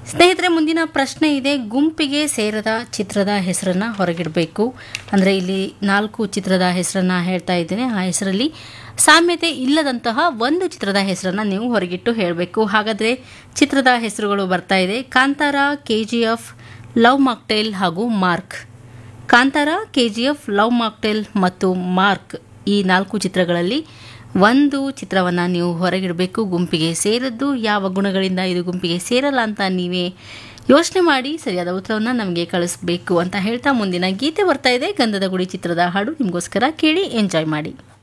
ಸ್ನೇಹಿತರೆ, ಮುಂದಿನ ಪ್ರಶ್ನೆ ಇದೆ. ಗುಂಪಿಗೆ ಸೇರದ ಚಿತ್ರದ ಹೆಸರನ್ನು ಹೊರಗಿಡಬೇಕು. ಅಂದರೆ ಇಲ್ಲಿ 4 ಚಿತ್ರದ ಹೆಸರನ್ನು ಹೇಳ್ತಾ ಇದ್ದೇನೆ. ಆ ಹೆಸರಲ್ಲಿ ಸಾಮ್ಯತೆ ಇಲ್ಲದಂತಹ ಒಂದು ಚಿತ್ರದ ಹೆಸರನ್ನು ನೀವು ಹೊರಗಿಟ್ಟು ಹೇಳಬೇಕು. ಹಾಗಾದರೆ ಚಿತ್ರದ ಹೆಸರುಗಳು ಬರ್ತಾ ಇದೆ: ಕಾಂತಾರ, KGF, ಲವ್ ಮಾಕ್ಟೇಲ್ ಹಾಗೂ mark. Kantara, KGF, love mocktail ಮತ್ತು ಮಾರ್ಕ್, ಈ 4 ಚಿತ್ರಗಳಲ್ಲಿ ಒಂದು ಚಿತ್ರವನ್ನು ನೀವು ಹೊರಗಿಡಬೇಕು. ಗುಂಪಿಗೆ ಸೇರದ್ದು ಯಾವ ಗುಣಗಳಿಂದ ಇದು ಗುಂಪಿಗೆ ಸೇರಲ್ಲ ಅಂತ ನೀವೇ ಯೋಚನೆ ಮಾಡಿ ಸರಿಯಾದ ಉತ್ತರವನ್ನು ನಮಗೆ ಕಳಿಸ್ಬೇಕು ಅಂತ ಹೇಳ್ತಾ ಮುಂದಿನ ಗೀತೆ ಬರ್ತಾ ಇದೆ. ಗಂಧದ ಗುಡಿ ಚಿತ್ರದ ಹಾಡು ನಿಮಗೋಸ್ಕರ, ಕೇಳಿ ಎಂಜಾಯ್ ಮಾಡಿ.